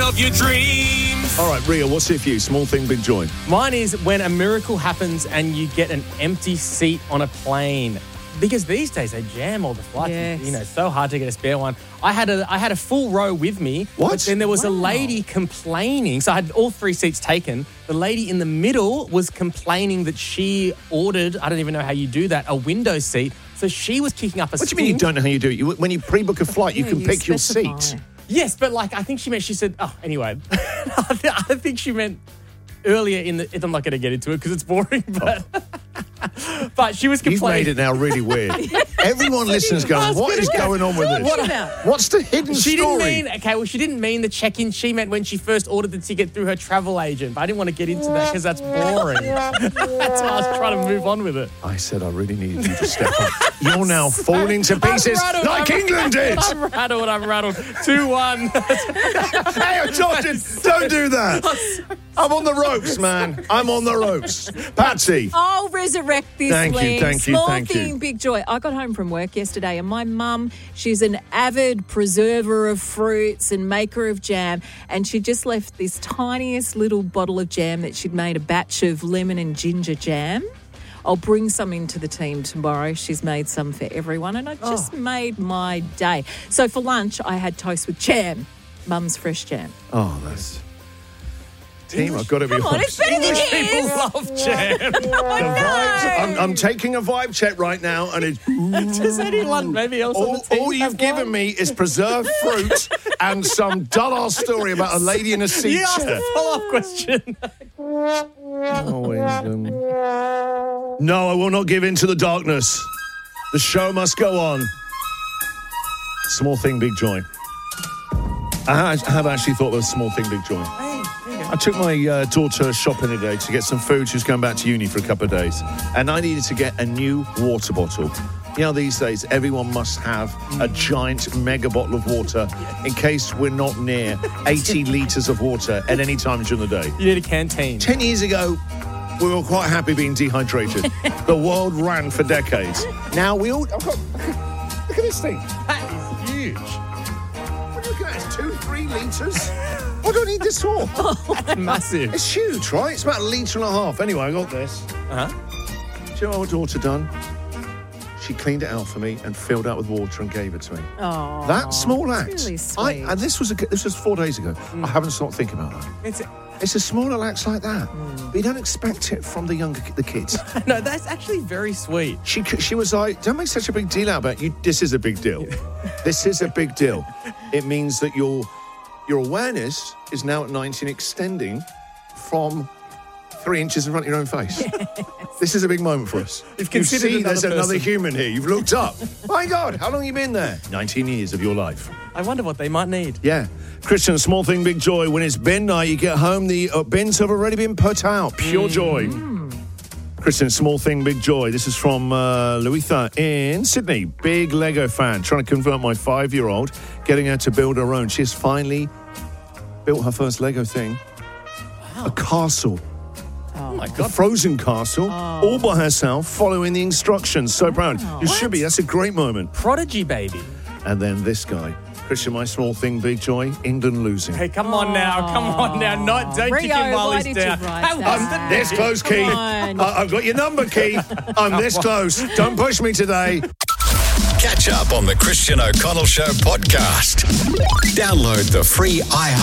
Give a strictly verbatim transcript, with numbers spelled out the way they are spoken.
of your dreams. All right, Ria, what's it for you? Small thing, big joy. Mine is when a miracle happens and you get an empty seat on a plane. Because these days they jam all the flights. Yes. You know, it's so hard to get a spare one. I had a I had a full row with me. What? But then there was Wow. a lady complaining. So I had all three seats taken. The lady in the middle was complaining that she ordered, I don't even know how you do that, a window seat. So she was kicking up a What do you mean you stink. don't know how you do it? You, when you pre-book a flight, you Yeah, can you pick your specify. seat. Yes, but like I think she meant, she said, oh, anyway. I thi- I think she meant earlier in the, I'm not going to get into it because it's boring, but... But she was You've complaining. made it now really weird. Everyone listening's going, what is going on with this? What about? What's the hidden She story? didn't mean, okay, well, she didn't mean the check-in. She meant when she first ordered the ticket through her travel agent. But I didn't want to get into that because that's boring. That's why I was trying to move on with it. I said I really needed you to step up. You're now falling to pieces I'm rattled, like I'm- England did. I'm rattled, I'm rattled. two one. Hey, I told you, don't do that. I'm on the ropes, man. I'm on the ropes. Patsy. I'll resurrect this, Thank you, Liam. thank you, Small thank you. thing, big joy. I got home from work yesterday and my mum, she's an avid preserver of fruits and maker of jam, and she just left this tiniest little bottle of jam that she'd made a batch of lemon and ginger jam. I'll bring some into the team tomorrow. She's made some for everyone, and I just Oh. made my day. So for lunch, I had toast with jam, Mum's fresh jam. Oh, that's... Team, I've got to be Come on, honest. it's better than People his. love jam. The vibes, I'm, I'm taking a vibe check right now, and it's... Does anyone maybe else on All, the team all have you've given one? me is preserved fruit and some dull-ass story about a lady in a seat You asked chair. a follow-up question. Always, um, No, I will not give in to the darkness. The show must go on. Small thing, big joy. I ha- have actually thought of a small thing, big joy. I took my uh, daughter shopping today to get some food. She was going back to uni for a couple of days. And I needed to get a new water bottle. You know, these days, everyone must have a giant mega bottle of water in case we're not near eighty litres of water at any time during the day. You need a canteen. Ten years ago, we were quite happy being dehydrated. The world ran for decades. Now we all... I've got, look at this thing. That is huge. What are you looking at? It's two, three litres? What do I need this for? That's massive. It's huge, right? It's about a litre and a half. Anyway, I got this. Uh-huh. Do you know what my daughter done? She cleaned it out for me and filled it with water and gave it to me. Oh, That small act. really I, sweet. and this was a, this was four days ago. I haven't stopped thinking about that. It's It's a small little acts like that. But you don't expect it from the younger the kids. no, that's actually very sweet. She she was like, don't make such a big deal out about it. You. This is a big deal. This is a big deal. It means that your your awareness is now at nineteen extending from three inches in front of your own face. This is a big moment for us. You've You considered see another there's another person. human here. You've looked up. My God, how long have you been there? nineteen years of your life. I wonder what they might need. Yeah. Christian, small thing, big joy. When it's bin night, you get home, the uh, bins have already been put out. Pure joy. Christian, small thing, big joy. This is from uh, Louisa in Sydney. Big Lego fan. Trying to convert my five-year-old, getting her to build her own. She has finally built her first Lego thing. Wow. A castle. Oh my A God. frozen castle, all by herself, following the instructions. So proud. You should be. That's a great moment. Prodigy baby. And then this guy. Christian, my small thing, big joy. England losing. Hey, come on now. Come on now. Not, don't kick Rio, him while why he's did you down. write That that? was the I'm this close, Keith. on. I- I've got your number, Keith. I'm this close. Don't push me today. Catch up on the Christian O'Connell Show podcast. Download the free iHeart